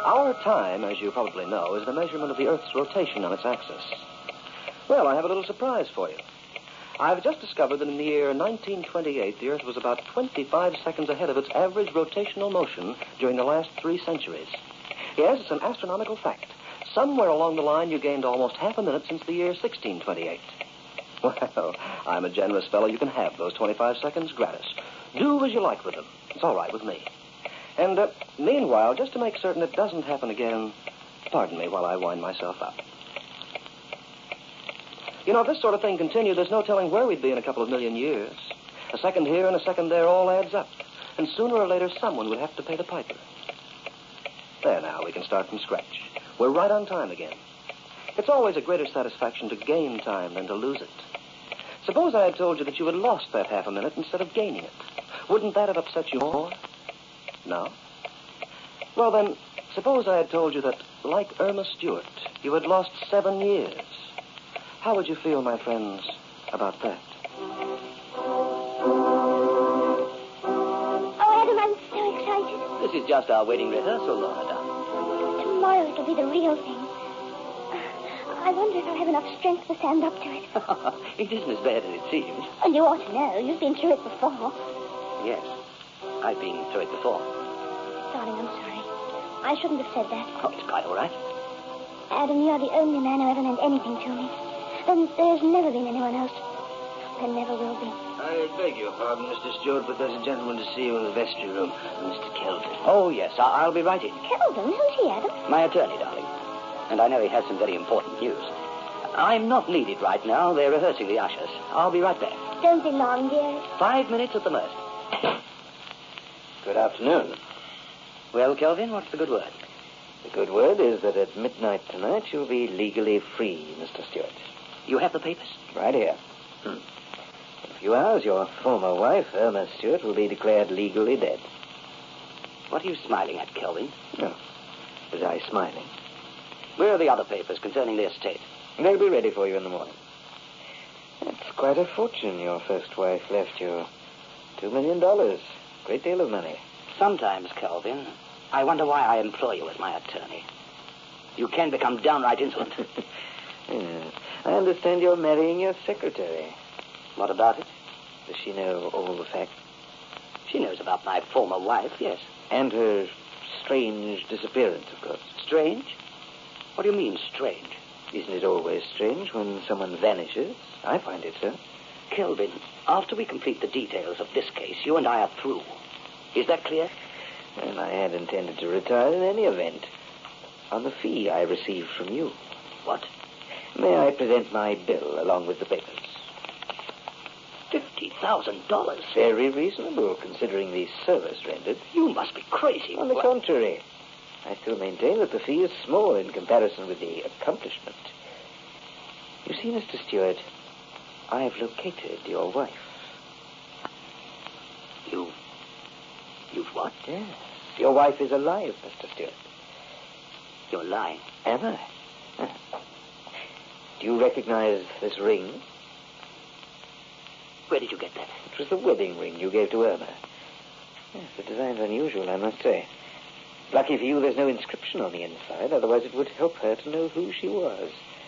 Our time, as you probably know, is the measurement of the Earth's rotation on its axis. Well, I have a little surprise for you. I've just discovered that in the year 1928, the Earth was about 25 seconds ahead of its average rotational motion during the last 3 centuries. Yes, it's an astronomical fact. Somewhere along the line, you gained almost half a minute since the year 1628. Well, I'm a generous fellow. You can have those 25 seconds gratis. Do as you like with them. It's all right with me. And meanwhile, just to make certain it doesn't happen again, pardon me while I wind myself up. You know, if this sort of thing continued, there's no telling where we'd be in a couple of million years. A second here and a second there all adds up. And sooner or later, someone would have to pay the piper. There now, we can start from scratch. We're right on time again. It's always a greater satisfaction to gain time than to lose it. Suppose I had told you that you had lost that half a minute instead of gaining it. Wouldn't that have upset you more? No? Well, then, suppose I had told you that, like Irma Stewart, you had lost 7 years. How would you feel, my friends, about that? Oh, Adam, I'm so excited. This is just our wedding rehearsal, Laura, darling. Tomorrow it'll be the real thing. I wonder if I'll have enough strength to stand up to it. It isn't as bad as it seems. Well, you ought to know. You've been through it before. Yes, I've been through it before. Darling, I'm sorry. I shouldn't have said that. Oh, it's quite all right. Adam, you're the only man who ever meant anything to me. There's never been anyone else. There never will be. I beg your pardon, Mr. Stewart, but there's a gentleman to see you in the vestry room, Mr. Kelvin. Oh, yes, I'll be right in. Kelvin? Who's he, Adam? My attorney, darling. And I know he has some very important news. I'm not needed right now. They're rehearsing the ushers. I'll be right back. Don't be long, dear. 5 minutes at the most. Good afternoon. Well, Kelvin, what's the good word? The good word is that at midnight tonight you'll be legally free, Mr. Stewart. You have the papers? Right here. In a few hours, your former wife, Irma Stewart, will be declared legally dead. What are you smiling at, Kelvin? No. Was I smiling? Where are the other papers concerning the estate? They'll be ready for you in the morning. That's quite a fortune your first wife left you. $2 million. Great deal of money. Sometimes, Kelvin, I wonder why I employ you as my attorney. You can become downright insolent. Yes. I understand you're marrying your secretary. What about it? Does she know all the facts? She knows about my former wife, yes. And her strange disappearance, of course. Strange? What do you mean, strange? Isn't it always strange when someone vanishes? I find it so. Kelvin, after we complete the details of this case, you and I are through. Is that clear? And I had intended to retire in any event on the fee I received from you. What? May I present my bill along with the papers? $50,000? Very reasonable, considering the service rendered. You must be crazy. On the contrary, I still maintain that the fee is small in comparison with the accomplishment. You see, Mr. Stewart, I have located your wife. You've what? Yes. Your wife is alive, Mr. Stewart. You're lying. Am I? Do you recognize this ring? Where did you get that? It was the wedding ring you gave to Irma. Yes, the design's unusual, I must say. Lucky for you, there's no inscription on the inside. Otherwise, it would help her to know who she was.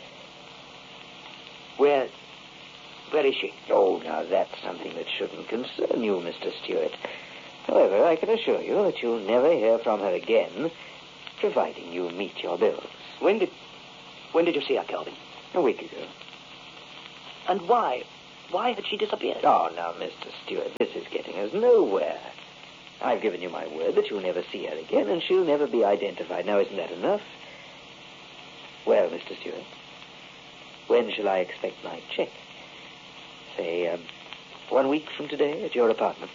Where is she? Oh, now, that's something that shouldn't concern you, Mr. Stewart. However, I can assure you that you'll never hear from her again, providing you meet your bills. When did you see her, Kelvin? A week ago. And why? Why had she disappeared? Oh, now, Mr. Stewart, this is getting us nowhere. I've given you my word that you'll never see her again, and she'll never be identified. Now, isn't that enough? Well, Mr. Stewart, when shall I expect my check? Say, 1 week from today at your apartment.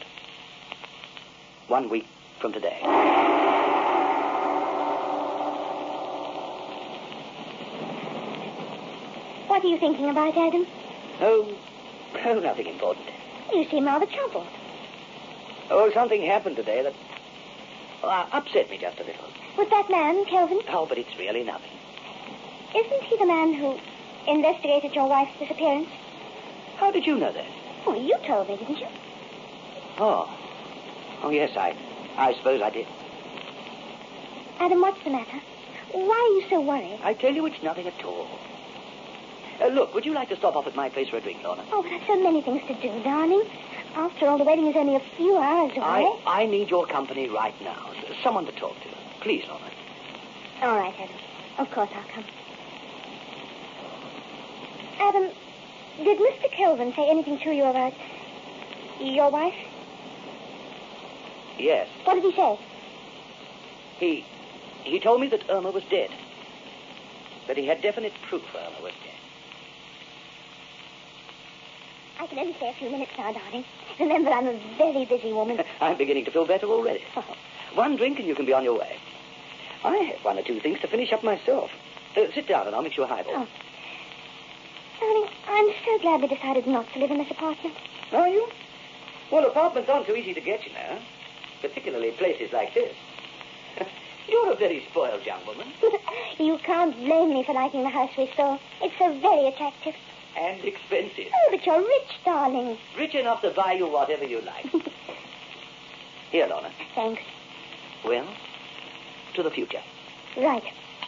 1 week from today. What are you thinking about, Adam? Oh, nothing important. You seem rather troubled. Oh, something happened today that upset me just a little. Was that man, Kelvin? Oh, but it's really nothing. Isn't he the man who investigated your wife's disappearance? How did you know that? Well, you told me, didn't you? Oh, yes, I suppose I did. Adam, what's the matter? Why are you so worried? I tell you, it's nothing at all. Look, would you like to stop off at my place for a drink, Lorna? Oh, but I've so many things to do, darling. After all, the wedding is only a few hours away. I need your company right now. Someone to talk to. Please, Lorna. All right, Adam. Of course I'll come. Adam, did Mr. Kelvin say anything to you about your wife? Yes. What did he say? He told me that Irma was dead. That he had definite proof Irma was dead. I can only stay a few minutes now, darling. Remember, I'm a very busy woman. I'm beginning to feel better already. One drink and you can be on your way. I have one or two things to finish up myself. Sit down and I'll mix you a highball. Oh. Darling, I'm so glad we decided not to live in this apartment. Are you? Well, apartments aren't so easy to get, you know. Particularly places like this. You're a very spoiled young woman. You can't blame me for liking the house we saw. It's so very attractive. And expensive. Oh, but you're rich, darling. Rich enough to buy you whatever you like. Here, Lorna. Thanks. Well, to the future. Right.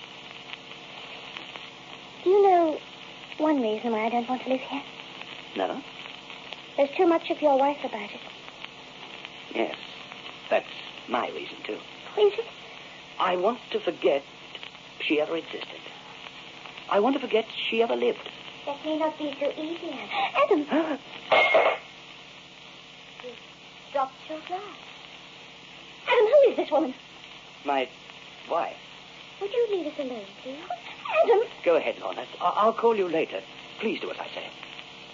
Do you know one reason why I don't want to live here? No? There's too much of your wife about it. Yes. That's my reason, too. Is it? I want to forget she ever existed. I want to forget she ever lived. That may not be so easy, Adam. You dropped your glass. Adam, who is this woman? My wife. Would you leave us alone, please? Adam! Go ahead, Lorna. I'll call you later. Please do as I say.